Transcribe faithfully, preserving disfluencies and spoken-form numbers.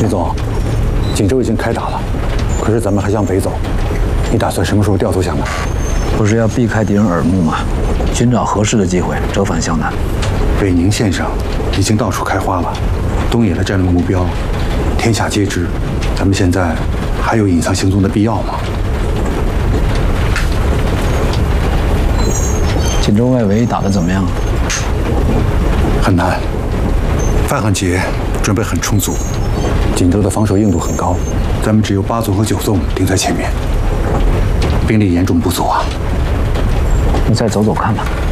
秦总，锦州已经开打了，可是咱们还向北走，你打算什么时候调走厦门？ 不是要避开敌人耳目吗？寻找合适的机会折返湘南。 北宁线上已经到处开花了，东野的战略目标，天下皆知。咱们现在还有隐藏行踪的必要吗？ 锦州外围打得怎么样？ 很难。范汉杰准备很充足，锦州的防守硬度很高，咱们只有八纵和九纵顶在前面，兵力严重不足啊。 你再走走看吧。